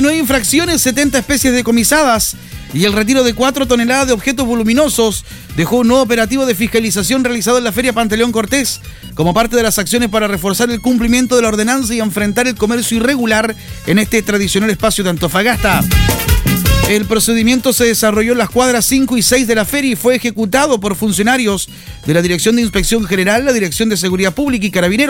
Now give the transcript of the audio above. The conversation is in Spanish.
19 infracciones, 70 especies decomisadas y el retiro de 4 toneladas de objetos voluminosos dejó un nuevo operativo de fiscalización realizado en la Feria Pantaleón Cortés como parte de las acciones para reforzar el cumplimiento de la ordenanza y enfrentar el comercio irregular en este tradicional espacio de Antofagasta. El procedimiento se desarrolló en las cuadras 5 y 6 de la feria y fue ejecutado por funcionarios de la Dirección de Inspección General, la Dirección de Seguridad Pública y Carabineros.